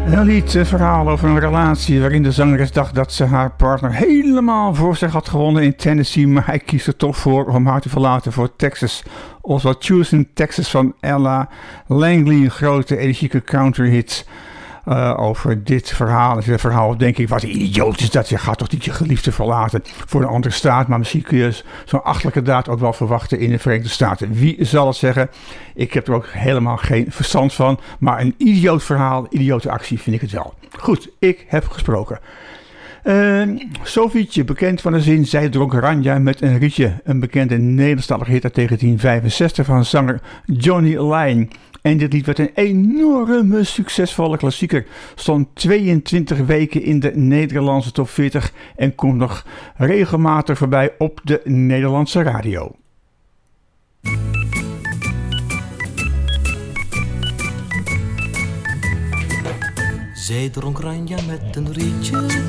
Een lied, een verhaal over een relatie waarin de zangeres dacht dat ze haar partner helemaal voor zich had gewonnen in Tennessee, maar hij kiest er toch voor om haar te verlaten voor Texas. Oftewel Choosing Texas van Ella Langley, een grote energieke counterhit. Over dit verhaal. Het verhaal denk ik, wat een idioot is dat. Je gaat toch niet je geliefde verlaten voor een andere staat. Maar misschien kun je zo'n achterlijke daad ook wel verwachten in de Verenigde Staten. Wie zal het zeggen? Ik heb er ook helemaal geen verstand van. Maar een idioot verhaal, idiote actie vind ik het wel. Goed, ik heb gesproken. Sofietje, bekend van de zin Zij dronk Ranja met een rietje. Een bekende Nederlandstalige hit uit 1965 van zanger Johnny Lyon. En dit lied werd een enorme succesvolle klassieker. Stond 22 weken in de Nederlandse top 40 en komt nog regelmatig voorbij op de Nederlandse radio. Zij dronk Ranja met een rietje.